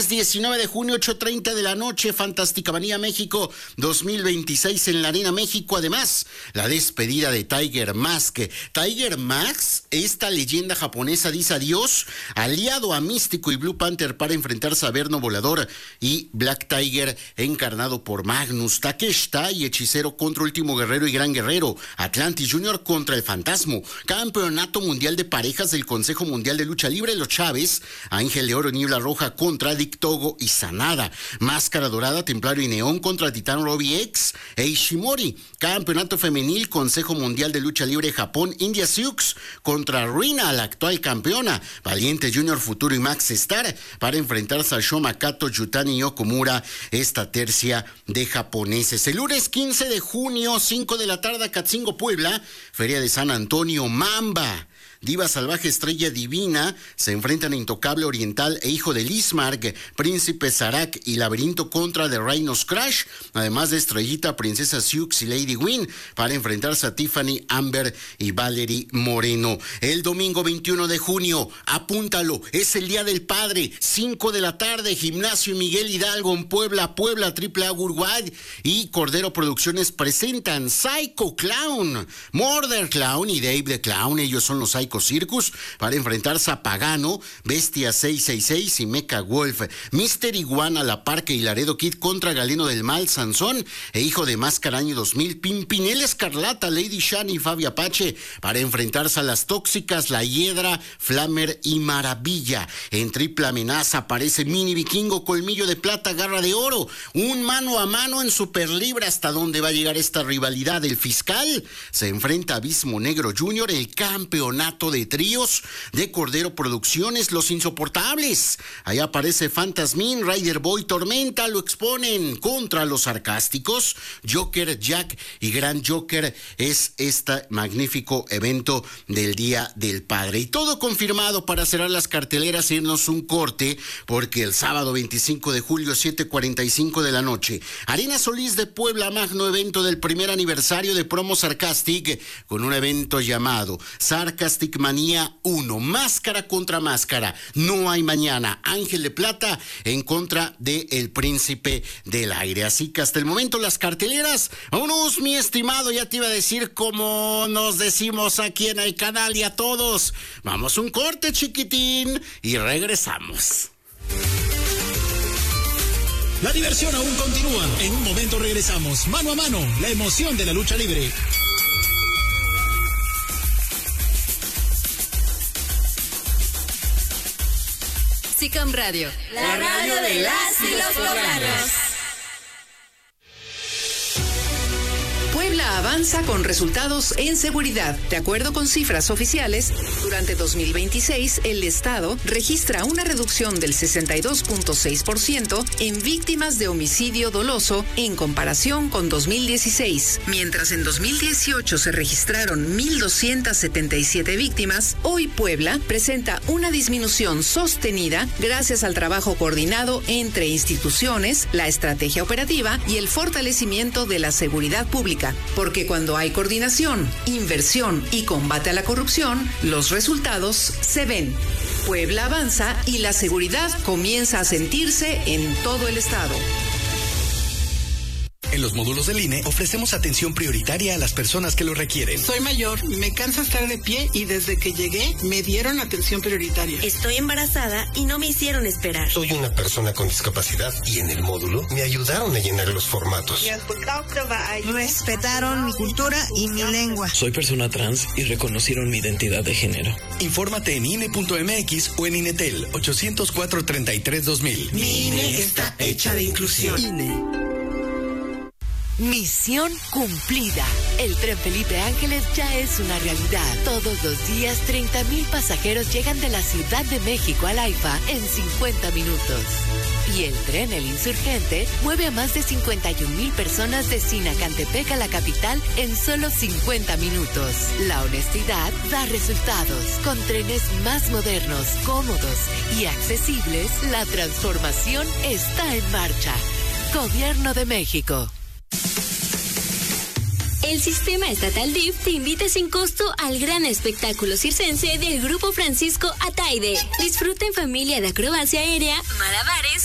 lunes 19 de junio, 8:30 de la noche, Fantástica Manía México 2026 en la Arena México. Además, la despedida de Tiger Mask. Tiger Mask, esta leyenda japonesa, dice adiós, aliado a Místico y Blue Panther para enfrentarse a Verno Volador y Black Tiger, encarnado por Magnus. Takeshita y Hechicero contra Último Guerrero y Gran Guerrero. Atlantis Jr. contra el Fantasma. Campeonato Mundial de Parejas del Consejo Mundial de Lucha Libre. Los Chávez, Ángel de Oro, Niebla Roja contra Dick Togo y Sanada. Máscara Dorada, Templario y Neón contra Titán Robbie X e Ishimori. Campeonato Femenil, Consejo Mundial de Lucha Libre Japón, India Sioux contra Rina, la actual campeona. Valiente Junior, Futuro y Max Star para enfrentarse a Shoma Kato, Yutani y Okumura, esta tercia de japoneses. El lunes 15 de junio, 5 de la tarde, Acatzingo, Puebla, Feria de San Antonio, Mamba, Diva Salvaje, Estrella Divina se enfrentan a Intocable Oriental e Hijo de Lismark, Príncipe Zarak y Laberinto contra The Rhinos Crash, además de Estrellita, Princesa Sioux y Lady Win para enfrentarse a Tiffany, Amber y Valerie Moreno. El domingo 21 de junio, apúntalo, es el Día del Padre, 5 de la tarde, Gimnasio Miguel Hidalgo en Puebla, AAA Uruguay y Cordero Producciones presentan Psycho Clown, Murder Clown y Dave the Clown. Ellos son los Psycho Circus para enfrentarse a Pagano, Bestia 666 y Mecha Wolf. Mister Iguana, La Parque y Laredo Kid contra Galeno del Mal, Sansón e Hijo de Máscara Año 2000. Pimpinela Escarlata, Lady Shani y Fabi Apache para enfrentarse a las Tóxicas, La Hiedra, Flamer y Maravilla. En Triple Amenaza aparece Mini Vikingo, Colmillo de Plata, Garra de Oro. Un mano a mano en Super Libre. ¿Hasta dónde va a llegar esta rivalidad? El Fiscal se enfrenta a Abismo Negro Jr., el campeonato de tríos de Cordero Producciones, Los Insoportables. Allá aparece Fantasmin, Rider Boy, Tormenta, lo exponen contra los Sarcásticos. Joker, Jack y Gran Joker es este magnífico evento del Día del Padre. Y todo confirmado para cerrar las carteleras, irnos un corte, porque el sábado 25 de julio, 7:45 de la noche, Arena Solís de Puebla, magno evento del primer aniversario de Promo Sarcastic, con un evento llamado Sarcastic Manía 1, Máscara contra Máscara, no hay mañana, Ángel de Plata en contra de El Príncipe del Aire. Así que hasta el momento las carteleras. Vámonos, mi estimado, ya te iba a decir como nos decimos aquí en el canal, y a todos, vamos un corte, chiquitín, y regresamos. La diversión aún continúa, en un momento regresamos. Mano a mano, la emoción de la lucha libre. SICOM Radio, la radio de las y los poblanos. Puebla avanza con resultados en seguridad. De acuerdo con cifras oficiales, durante 2026 el Estado registra una reducción del 62.6% en víctimas de homicidio doloso en comparación con 2016. Mientras en 2018 se registraron 1,277 víctimas, hoy Puebla presenta una disminución sostenida gracias al trabajo coordinado entre instituciones, la estrategia operativa y el fortalecimiento de la seguridad pública. Porque cuando hay coordinación, inversión y combate a la corrupción, los resultados se ven. Puebla avanza y la seguridad comienza a sentirse en todo el estado. En los módulos del INE ofrecemos atención prioritaria a las personas que lo requieren. Soy mayor, me cansa estar de pie y desde que llegué me dieron atención prioritaria. Estoy embarazada y no me hicieron esperar. Soy una persona con discapacidad y en el módulo me ayudaron a llenar los formatos. Respetaron mi cultura y mi lengua. Soy persona trans y reconocieron mi identidad de género. Infórmate en INE.mx o en INETEL 804-33-2000. Mi INE está hecha de inclusión. INE. Misión cumplida. El tren Felipe Ángeles ya es una realidad. Todos los días 30,000 pasajeros llegan de la Ciudad de México al AIFA en 50 minutos. Y el tren El Insurgente mueve a más de 51,000 personas de Sinacantepec a la capital en solo 50 minutos. La honestidad da resultados. Con trenes más modernos, cómodos y accesibles, la transformación está en marcha. Gobierno de México. El Sistema Estatal DIF te invita sin costo al gran espectáculo circense del Grupo Francisco Ataide. Disfruta en familia de acrobacia aérea, malabares,